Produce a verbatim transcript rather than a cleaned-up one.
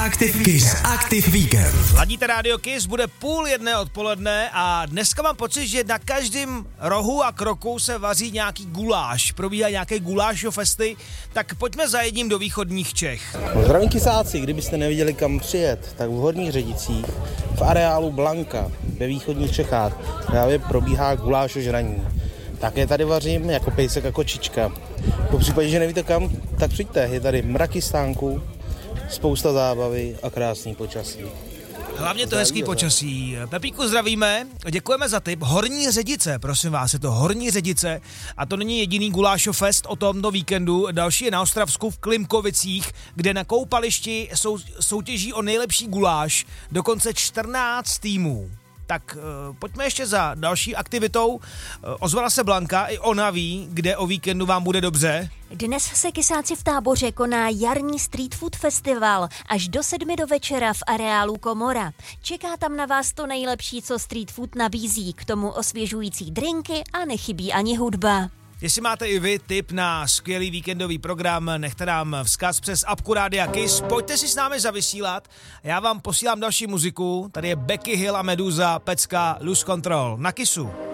Active Kiss Active Weekend. Ladíte rádio Kiss, bude půl jedné odpoledne a dneska mám pocit, že na každém rohu a kroku se vaří nějaký guláš, probíhá nějaké gulášofesty, tak pojďme za jedním do východních Čech. Zdravím Kisáci, kdybyste neviděli kam přijet, tak v Horních Řadicích v areálu Blanka ve východních Čechách právě probíhá gulášožraní. Také tady vařím jako pejsek a kočička. Po případě, že nevíte kam, tak přijďte, je tady mraky stánků, spousta zábavy a krásný počasí. Hlavně to hezký počasí. Pepíku, zdravíme, děkujeme za tip. Horní Ředice, prosím vás, je to Horní Ředice a to není jediný gulášofest o tomto víkendu. Další je na Ostravsku v Klimkovicích, kde na koupališti sou, soutěží o nejlepší guláš, dokonce čtrnáct týmů. Tak uh, pojďme ještě za další aktivitou. Uh, ozvala se Blanka, i ona ví, kde o víkendu vám bude dobře. Dnes se Kisáci v Táboře koná jarní street food festival až do sedmi do večera v areálu Komora. Čeká tam na vás to nejlepší, co street food nabízí, k tomu osvěžující drinky a nechybí ani hudba. Jestli máte i vy tip na skvělý víkendový program, nechte nám vzkaz přes apku Rádia Kiss, pojďte si s námi zavysílat. Já vám posílám další muziku, tady je Becky Hill a Meduza, pecka Lose Control na Kissu.